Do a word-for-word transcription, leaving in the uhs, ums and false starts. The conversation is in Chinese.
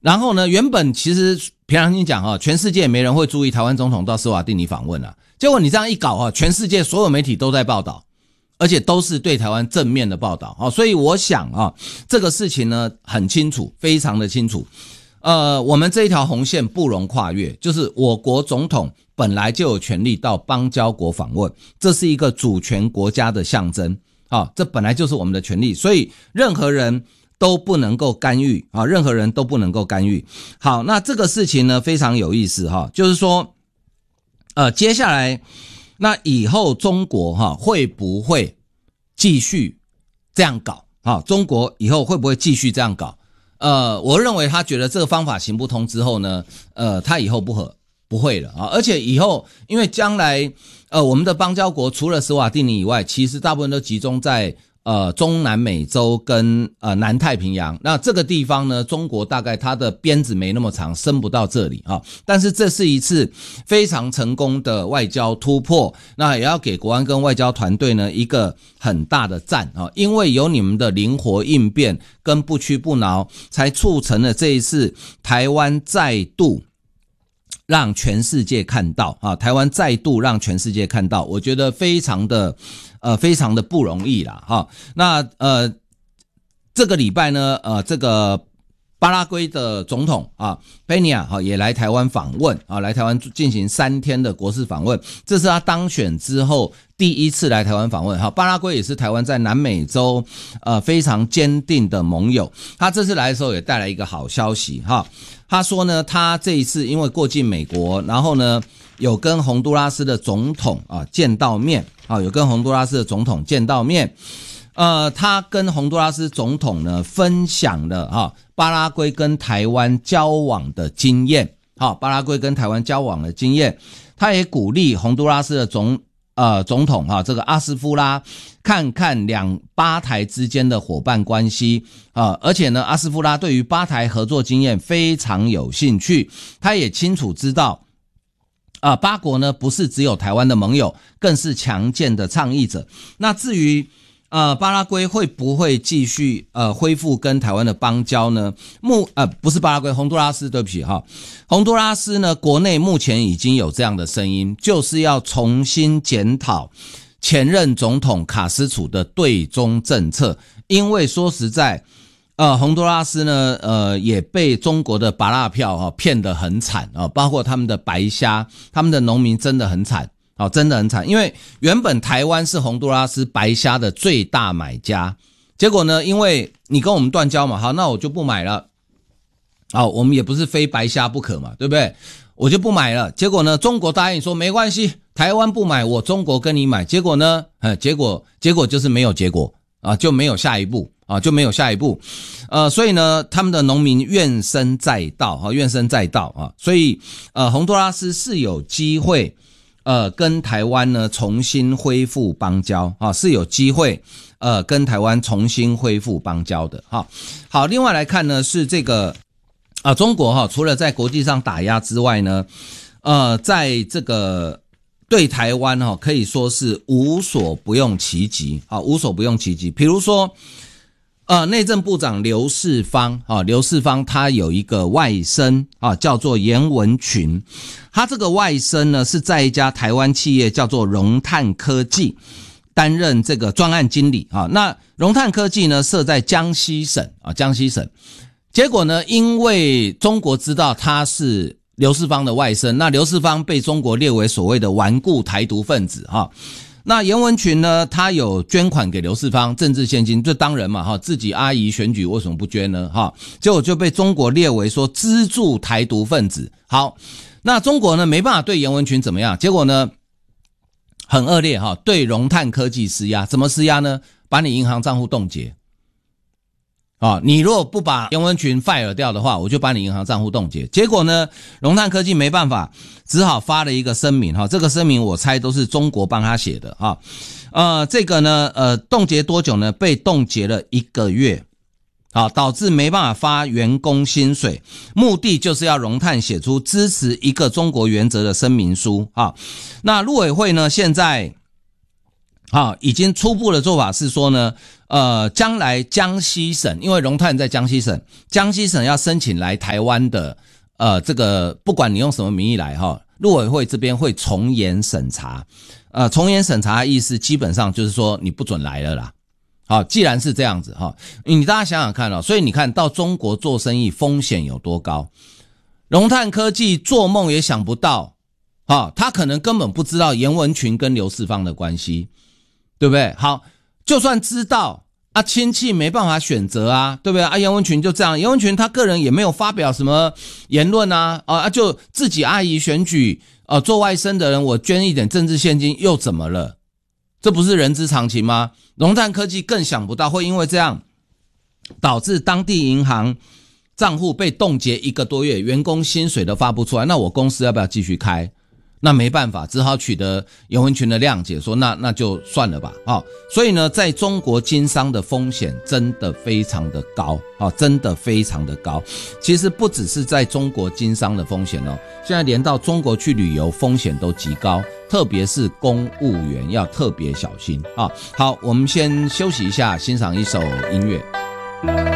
然后呢，原本其实平常心讲哈，全世界也没人会注意台湾总统到斯瓦蒂尼访问啊。结果你这样一搞哈，全世界所有媒体都在报道，而且都是对台湾正面的报道啊。所以我想啊，这个事情呢很清楚，非常的清楚。呃，我们这一条红线不容跨越，就是我国总统本来就有权利到邦交国访问，这是一个主权国家的象征啊，这本来就是我们的权利，所以任何人都不能够干预啊，任何人都不能够干预。好，那这个事情呢非常有意思哈，就是说，呃，接下来那以后中国哈会不会继续这样搞啊？中国以后会不会继续这样搞？呃，我认为他觉得这个方法行不通之后呢，呃，他以后不合不会了啊，而且以后因为将来呃我们的邦交国除了斯瓦蒂尼以外，其实大部分都集中在呃中南美洲跟呃南太平洋。那这个地方呢，中国大概它的鞭子没那么长，伸不到这里啊。但是这是一次非常成功的外交突破，那也要给国安跟外交团队呢一个很大的赞啊，因为有你们的灵活应变跟不屈不挠，才促成了这一次台湾再度让全世界看到啊，台湾再度让全世界看到，我觉得非常的呃非常的不容易啦哈。那呃这个礼拜呢呃这个巴拉圭的总统啊佩尼亚也来台湾访问啊，来台湾进行三天的国事访问，这是他当选之后第一次来台湾访问哈。巴拉圭也是台湾在南美洲呃非常坚定的盟友，他这次来的时候也带来一个好消息哈。他说呢，他这一次因为过境美国，然后呢有跟洪都拉斯的总统啊见到面啊，有跟洪都拉斯的总统见到面。呃，他跟洪都拉斯总统呢分享了哈巴拉圭跟台湾交往的经验，好，巴拉圭跟台湾交往的经验，他也鼓励洪都拉斯的总呃总统哈这个阿斯夫拉看看两巴台之间的伙伴关系啊，而且呢阿斯夫拉对于巴台合作经验非常有兴趣，他也清楚知道啊巴国呢不是只有台湾的盟友，更是强健的倡议者。那至于呃，巴拉圭会不会继续呃恢复跟台湾的邦交呢？目呃不是巴拉圭，洪都拉斯，对不起哈，洪都拉斯呢，国内目前已经有这样的声音，就是要重新检讨前任总统卡斯楚的对中政策，因为说实在，呃，洪都拉斯呢，呃，也被中国的芭乐票哈、哦、骗得很惨啊、哦，包括他们的白虾，他们的农民真的很惨。好，真的很惨，因为原本台湾是洪都拉斯白虾的最大买家，结果呢，因为你跟我们断交嘛，好，那我就不买了。好，我们也不是非白虾不可嘛，对不对？我就不买了。结果呢，中国答应说没关系，台湾不买，我中国跟你买。结果呢，呃，结果结果就是没有结果啊，就没有下一步啊，就没有下一步。呃，所以呢，他们的农民怨声载道啊，怨声载道啊，所以呃，洪都拉斯是有机会。呃，跟台湾呢重新恢复邦交啊，是有机会呃跟台湾重新恢复邦交的哈。好，另外来看呢是这个啊，中国哈除了在国际上打压之外呢，呃，在这个对台湾哈可以说是无所不用其极啊，无所不用其极。比如说。呃，内政部长刘世芳啊，刘世芳他有一个外甥啊，叫做严文群。他这个外甥呢是在一家台湾企业叫做荣碳科技担任这个专案经理啊。那荣碳科技呢设在江西省啊，江西省。结果呢，因为中国知道他是刘世芳的外甥，那刘世芳被中国列为所谓的顽固台独分子哈。那严文群呢，他有捐款给刘世芳政治现金，这当然嘛哈，自己阿姨选举为什么不捐呢哈？结果就被中国列为说资助台独分子。好，那中国呢没办法对严文群怎么样？结果呢很恶劣哈，对荣碳科技施压，怎么施压呢？把你银行账户冻结。啊，你如果不把严文群 fire 掉的话，我就把你银行账户冻结。结果呢，荣碳科技没办法，只好发了一个声明哈。这个声明我猜都是中国帮他写的哈。呃，这个呢，呃，冻结多久呢？被冻结了一个月，好，导致没办法发员工薪水。目的就是要荣碳写出支持一个中国原则的声明书啊。那陆委会呢，现在好，已经初步的做法是说呢，呃，将来江西省，因为龙炭在江西省，江西省要申请来台湾的，呃，这个不管你用什么名义来哈，陆委会这边会从严审查，呃，从严审查的意思基本上就是说你不准来了啦。好，既然是这样子哈，你大家想想看哦，所以你看到中国做生意风险有多高，龙炭科技做梦也想不到，啊，他可能根本不知道严文群跟刘世芳的关系。对不对？好，就算知道啊，亲戚没办法选择啊，对不对？啊，严文群就这样，严文群他个人也没有发表什么言论啊，啊，就自己阿姨选举，呃、啊，做外甥的人，我捐一点政治现金又怎么了？这不是人之常情吗？龙炭科技更想不到会因为这样导致当地银行账户被冻结一个多月，员工薪水都发不出来，那我公司要不要继续开？那没办法，只好取得严文群的谅解，说那那就算了吧。哦，所以呢，在中国经商的风险真的非常的高，哦，真的非常的高。其实不只是在中国经商的风险哦，现在连到中国去旅游风险都极高，特别是公务员要特别小心啊。好，我们先休息一下，欣赏一首音乐。